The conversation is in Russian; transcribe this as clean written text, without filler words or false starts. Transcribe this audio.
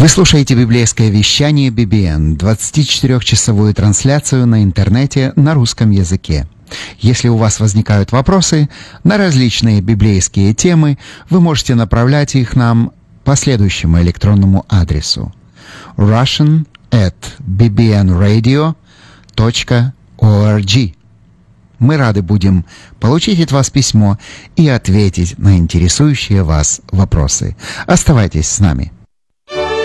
Вы слушаете библейское вещание BBN, 24-часовую трансляцию на интернете на русском языке. Если у вас возникают вопросы на различные библейские темы, вы можете направлять их нам по следующему электронному адресу: russian@bbnradio.org. Мы рады будем получить от вас письмо и ответить на интересующие вас вопросы. Оставайтесь с нами.